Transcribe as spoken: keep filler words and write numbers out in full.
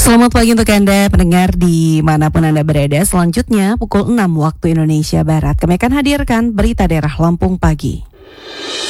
Selamat pagi untuk Anda pendengar dimanapun Anda berada. Selanjutnya pukul enam waktu Indonesia Barat kami akan hadirkan berita daerah Lampung pagi.